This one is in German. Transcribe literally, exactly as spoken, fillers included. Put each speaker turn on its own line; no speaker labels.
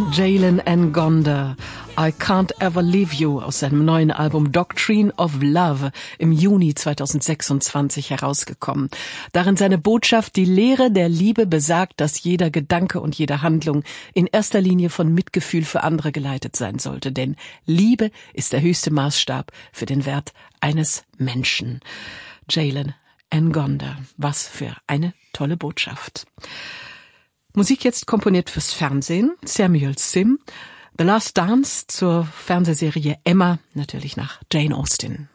Jalen Ngonda, I Can't Ever Leave You aus seinem neuen Album Doctrine of Love im Juni zweitausendsechsundzwanzig herausgekommen. Darin seine Botschaft: Die Lehre der Liebe besagt, dass jeder Gedanke und jede Handlung in erster Linie von Mitgefühl für andere geleitet sein sollte. Denn Liebe ist der höchste Maßstab für den Wert eines Menschen. Jalen Ngonda, was für eine tolle Botschaft. Musik jetzt komponiert fürs Fernsehen, Samuel Sim, The Last Dance zur Fernsehserie Emma, natürlich nach Jane Austen.